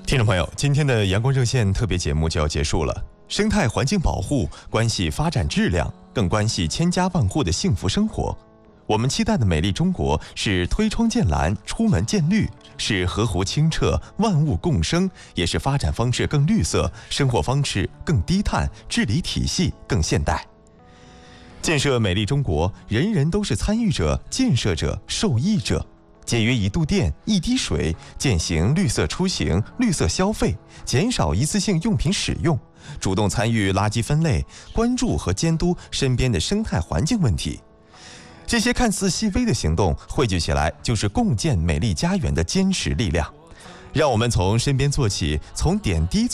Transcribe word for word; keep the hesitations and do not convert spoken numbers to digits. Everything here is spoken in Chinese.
听众朋友，今天的阳光热线特别节目就要结束了。生态环境保护关系发展质量，更关系千家万户的幸福生活。我们期待的美丽中国是推窗见蓝，出门见绿，是河湖清澈，万物共生，也是发展方式更绿色，生活方式更低碳，治理体系更现代。建设美丽中国，人人都是参与者、建设者、受益者。节约一度电、一滴水，践行绿色出行、绿色消费，减少一次性用品使用，主动参与垃圾分类，关注和监督身边的生态环境问题。这些看似细微的行动汇聚起来，就是共建美丽家园的坚实力量。让我们从身边做起，从点滴